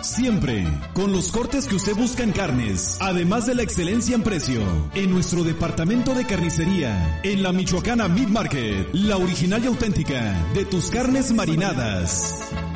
Siempre con los cortes que usted busca en carnes, además de la excelencia en precio. En nuestro departamento de carnicería, en la Michoacana Meat Market, la original y auténtica de tus carnes marinadas.